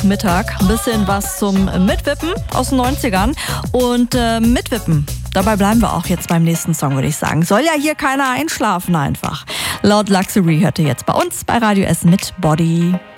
Mittag. Ein bisschen was zum Mitwippen aus den 90ern. Und mitwippen, dabei bleiben wir auch jetzt beim nächsten Song, würde ich sagen. Soll ja hier keiner einschlafen einfach. Loud Luxury hört ihr jetzt bei uns bei Radio Essen mit Body.